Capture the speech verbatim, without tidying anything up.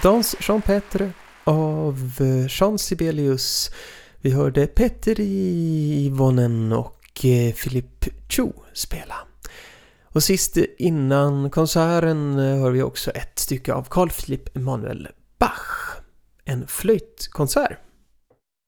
Dans Jean-Petre av Jean Sibelius. Vi hörde Petteri Ivonen och Philippe Chu spela. Och sist innan konserten hör vi också ett stycke av Carl Philipp Emanuel Bach. En flöjtkonsert.